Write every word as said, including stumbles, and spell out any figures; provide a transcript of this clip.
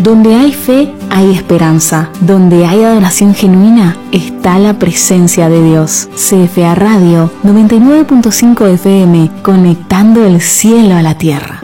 Donde hay fe, hay esperanza. Donde hay adoración genuina, está la presencia de Dios. C F A Radio noventa y nueve punto cinco F M, conectando el cielo a la tierra.